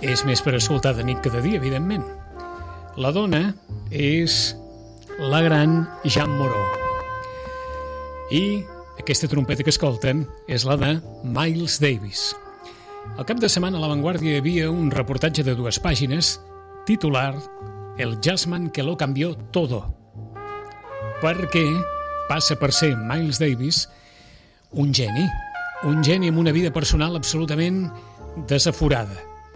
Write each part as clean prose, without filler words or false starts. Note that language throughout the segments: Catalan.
és més per escoltar de nit que de dia, evidentment. La dona és la gran Jeanne Moreau. I aquesta trompeta que escolten és la de Miles Davis. Al cap de setmana a La Vanguardia hi havia un reportatge de 2 pàgines titular El jazzman que lo cambió todo, perquè passa per ser Miles Davis un geni amb una vida personal absolutament desaforada,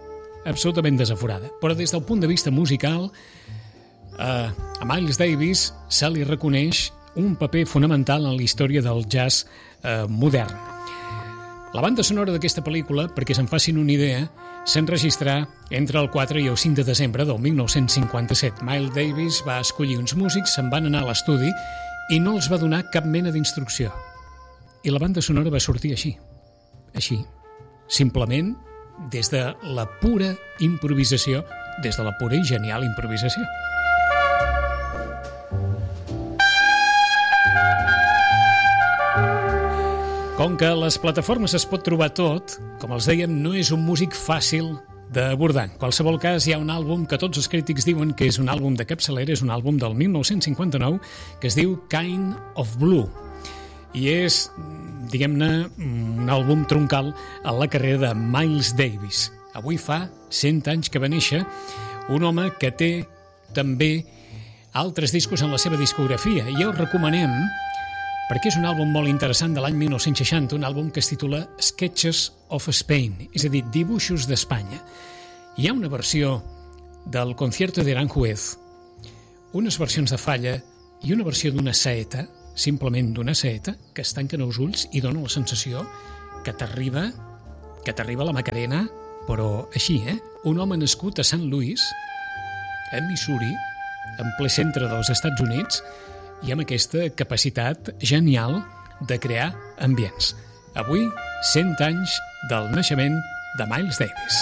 però des del punt de vista musical a Miles Davis se li reconeix un paper fonamental en la història del jazz modern. La banda sonora d'aquesta pel·lícula, perquè se'n facin una idea, s'enregistrà entre el 4 i el 5 de desembre del 1957. Miles Davis va escollir uns músics, se'n van anar a l'estudi i no els va donar cap mena d'instrucció. I la banda sonora va sortir així, simplement des de la pura improvisació, des de la pura i genial improvisació. Com que a les plataformes es pot trobar tot, com els dèiem, no és un músic fàcil d'abordar. En qualsevol cas, hi ha un àlbum que tots els crítics diuen que és un àlbum de capçalera, és un àlbum del 1959 que es diu Kind of Blue. I és, diguem-ne, un àlbum troncal en la carrera de Miles Davis. Avui fa 100 anys que va néixer un home que té també altres discos en la seva discografia i ja us recomanem perquè és un àlbum molt interessant de l'any 1960, un àlbum que es titula Sketches of Spain, és a dir, dibuixos d'Espanya. Hi ha una versió del Concierto de Aranjuez, unes versions de falla i una versió d'una saeta, simplement d'una saeta, que es tanquen els ulls i dona la sensació que t'arriba la Macarena, però així, Un home nascut a St. Louis, a Missouri, en ple centre dels Estats Units, i amb aquesta capacitat genial de crear ambients. Avui, 100 anys del naixement de Miles Davis.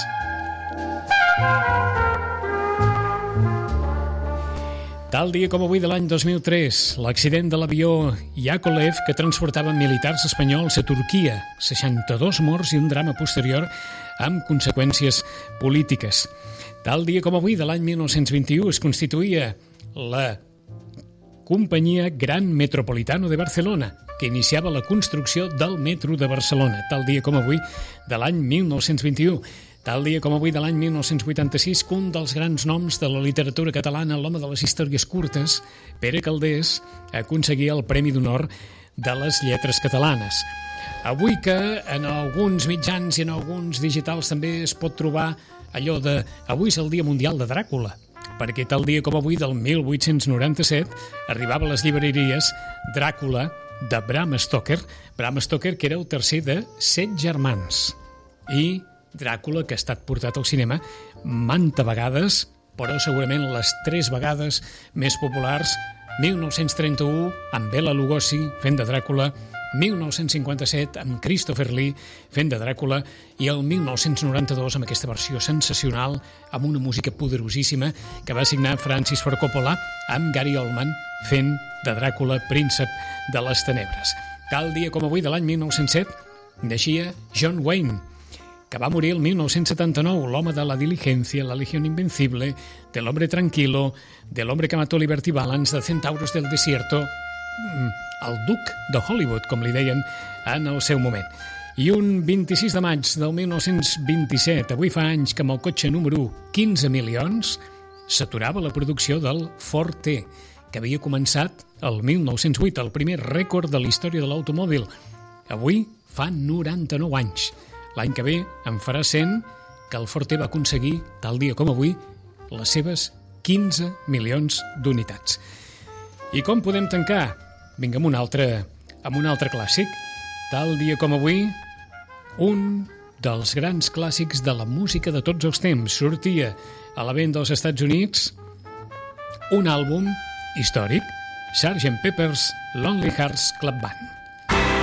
Tal dia com avui de l'any 2003, l'accident de l'avió Yakolev que transportava militars espanyols a Turquia, 62 morts i un drama posterior amb conseqüències polítiques. Tal dia com avui de l'any 1921 es constituïa la Companyia Gran Metropolitano de Barcelona, que iniciava la construcció del metro de Barcelona, tal dia com avui de l'any 1921. Tal dia com avui de l'any 1986, que un dels grans noms de la literatura catalana, l'home de les històries curtes, Pere Calders, aconseguia el Premi d'Honor de les Lletres Catalanes. Avui que en alguns mitjans i en alguns digitals també es pot trobar allò de avui és el Dia Mundial de Dràcula, perquè tal dia com avui del 1897 arribava a les llibreries Dràcula de Bram Stoker. Bram Stoker, que era el tercer de 7 germans. I Dràcula, que ha estat portat al cinema manta vegades, però segurament les 3 vegades més populars: 1931 amb Bela Lugosi fent de Dràcula, 1957 amb Christopher Lee fent de Dràcula i el 1992 amb aquesta versió sensacional amb una música poderosíssima que va signar Francis Ford Coppola amb Gary Oldman fent de Dràcula, príncep de les tenebres. Tal dia com avui de l'any 1907 naixia John Wayne, que va morir el 1979, l'home de La Diligencia, La Legión Invencible, del Hombre Tranquilo, del Hombre que mató Liberty Balance, de Centauros del Desierto, el duc de Hollywood, com li deien en el seu moment. I un 26 de maig del 1927, avui fa anys que amb el cotxe número 15 milions s'aturava la producció del Ford T, que havia començat el 1908, el primer rècord de la història de l'automòbil. Avui fa 99 anys. L'any que ve en farà 100 que el Ford T va aconseguir, tal dia com avui, les seves 15 milions d'unitats. I com podem tancar? Vinga, amb un altre clàssic. Tal dia com avui, un dels grans clàssics de la música de tots els temps. Sortia a la venda als Estats Units un àlbum històric, Sgt. Pepper's Lonely Hearts Club Band.